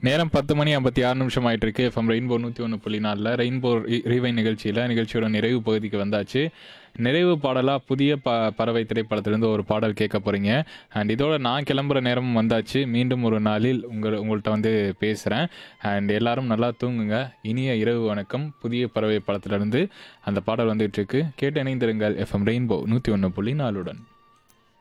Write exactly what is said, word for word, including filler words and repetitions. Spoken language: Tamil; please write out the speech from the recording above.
நேரம் பத்து மணி ஐம்பத்தி ஆறு நிமிஷம் ஆயிட்டு இருக்கு. எஃப்எம் ரெயின்போ நூற்றி ஒன்று புள்ளி நாலில் ரெயின்போ ரீவை நிகழ்ச்சியில் நிகழ்ச்சியோட நிறைவு பகுதிக்கு வந்தாச்சு. நிறைவு பாடலாக புதிய ப பறவை திரைப்படத்திலேருந்து ஒரு பாடல் கேட்க போகிறீங்க. அண்ட் இதோட நான் கிளம்புற நேரமும் வந்தாச்சு. மீண்டும் ஒரு நாளில் உங்கள் உங்கள்கிட்ட வந்து பேசுகிறேன். அண்ட் எல்லாரும் நல்லா தூங்குங்க. இனிய இரவு வணக்கம். புதிய பறவை படத்திலிருந்து அந்த பாடல் வந்துட்டு இருக்கு. கேட்டு இணைந்திருங்கள் எஃப்எம் ரெயின்போ நூற்றி ஒன்று புள்ளி நாலுடன்.